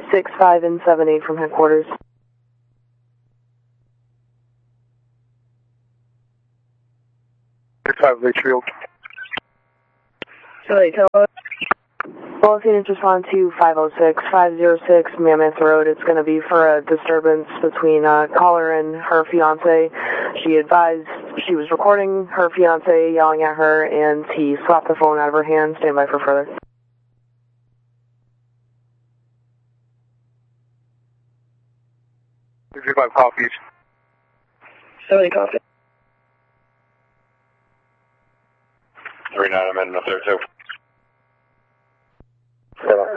65 and 78 from headquarters. Litchfield. Charlie, tell us. Well, units respond to 506 Mammoth Road. It's going to be for a disturbance between a caller and her fiance. She advised she was recording her fiance yelling at her, and he slapped the phone out of her hand. Stand by for further. 65 copies. 70 copy. 39, I'm in the 32.